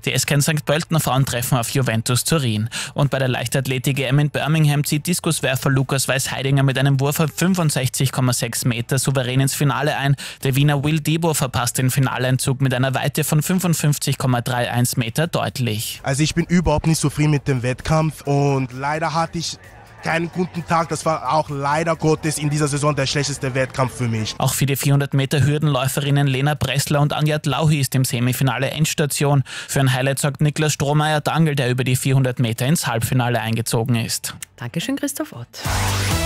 Die SK St. Pöltener Frauen treffen auf Juventus Turin. Und bei der Leichtathletik-EM in Birmingham zieht Diskuswerfer Lukas Weiß-Heidinger mit einem Wurf auf 65,6 Meter souverän ins Finale ein. Der Wiener Will Debo verpasst den Finaleinzug mit einer Weite von 55,31 Meter deutlich. Also ich bin überhaupt nicht zufrieden mit dem Wettkampf und leider hatte ich keinen guten Tag. Das war auch leider Gottes in dieser Saison der schlechteste Wettkampf für mich. Auch für die 400 Meter Hürdenläuferinnen Lena Bressler und Anjat Lauhi ist im Semifinale Endstation. Für ein Highlight sorgt Niklas Strohmeier-Dangl, der über die 400 Meter ins Halbfinale eingezogen ist. Dankeschön, Christoph Ott.